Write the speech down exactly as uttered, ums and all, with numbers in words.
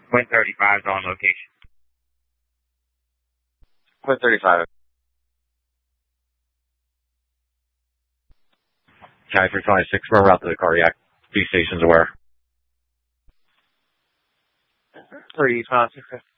Point thirty-five is on location. Point thirty-five. County three twenty-six, we're route to the cardiac. B station's aware. three five six.